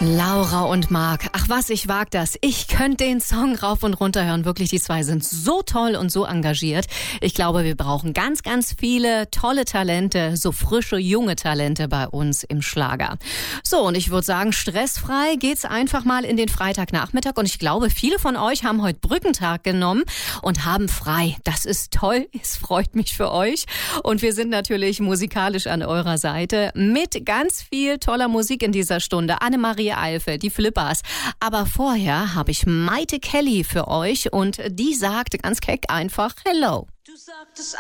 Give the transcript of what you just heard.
Laura und Marc. Ach was, ich wag das. Ich könnte den Song rauf und runter hören. Wirklich, die zwei sind so toll und so engagiert. Ich glaube, wir brauchen ganz, ganz viele tolle Talente, so frische, junge Talente bei uns im Schlager. So, und ich würde sagen, stressfrei geht's einfach mal in den Freitagnachmittag. Und ich glaube, viele von euch haben heute Brückentag genommen und haben frei. Das ist toll. Es freut mich für euch. Und wir sind natürlich musikalisch an eurer Seite mit ganz viel toller Musik in dieser Stunde. Annemarie Eilfeld, die Flippers. Aber vorher habe ich Maite Kelly für euch und die sagt ganz keck einfach Hello. Du sagtest